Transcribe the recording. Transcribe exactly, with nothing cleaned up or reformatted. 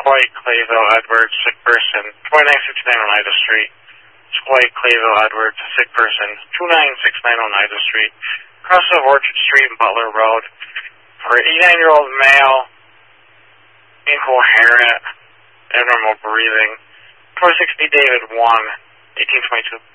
Squay, Clayville, Edwards, sick person, twenty-nine sixty-nine Oneida Street. Squay, Clayville, Edwards, sick person, two nine six nine Oneida Street. Cross of Orchard Street and Butler Road. For an eighty-nine-year-old male, incoherent, abnormal breathing. four sixty David one, eighteen twenty-two.